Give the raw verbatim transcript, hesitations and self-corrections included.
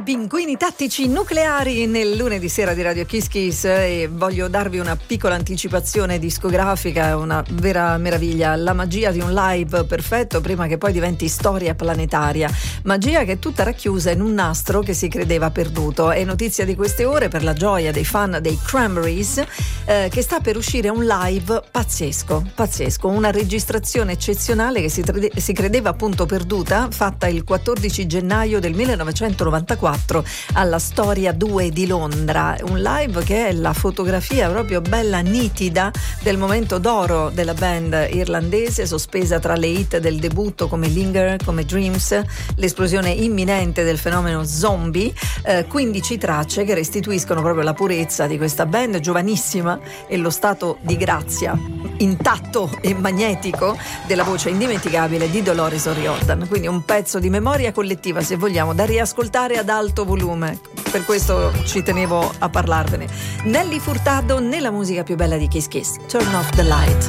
Pinguini tattici nucleari nel lunedì sera di Radio Kiss Kiss, e voglio darvi una piccola anticipazione discografica, una vera meraviglia, la magia di un live perfetto prima che poi diventi storia planetaria, magia che è tutta racchiusa in un nastro che si credeva perduto. È notizia di queste ore, per la gioia dei fan dei Cranberries, eh, che sta per uscire un live pazzesco, pazzesco, una registrazione eccezionale che si, trede- si credeva appunto perduta, fatta il quattordici gennaio del millenovecentonovantaquattro alla Storia due di Londra, un live che è la fotografia proprio bella nitida del momento d'oro della band irlandese, sospesa tra le hit del debutto come Linger, come Dreams, l'esplosione imminente del fenomeno zombie, eh, quindici tracce che restituiscono proprio la purezza di questa band giovanissima e lo stato di grazia intatto e magnetico della voce indimenticabile di Dolores O'Riordan, quindi un pezzo di memoria collettiva, se vogliamo, da riascoltare ad alto volume. Per questo ci tenevo a parlarvene. Nelly Furtado nella musica più bella di Kiss Kiss, Turn Off the Light.